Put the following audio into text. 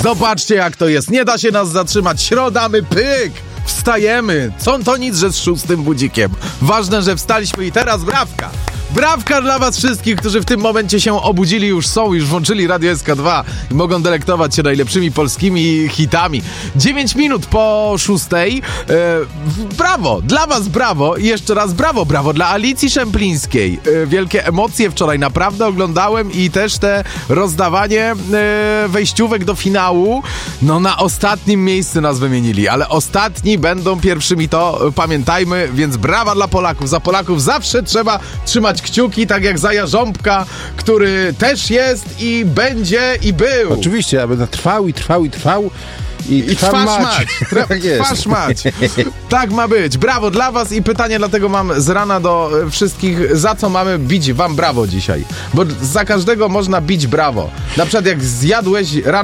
Zobaczcie, jak to jest. Nie da się nas zatrzymać. Środa, my pyk! Wstajemy. Co to nic, że z 6 budzikiem. Ważne, że wstaliśmy i teraz brawka. Brawka dla was wszystkich, którzy w tym momencie się obudzili, już włączyli Radio SK2 i mogą delektować się najlepszymi polskimi hitami. 9 minut po 6. Brawo, dla was brawo i jeszcze raz brawo dla Alicji Szemplińskiej. Wielkie emocje wczoraj naprawdę oglądałem i też te rozdawanie wejściówek do finału. No na ostatnim miejscu nas wymienili, ale ostatni będą pierwszymi, to pamiętajmy, więc brawa dla Polaków. Za Polaków zawsze trzeba trzymać kciuki, tak jak za Jarząbka, który też jest i będzie i był. Oczywiście, aby trwał. I trwasz mać. Tak ma być. Brawo dla was i pytanie dlatego mam z rana do wszystkich, za co mamy bić wam brawo dzisiaj. Bo za każdego można bić brawo. Na przykład jak zjadłeś rano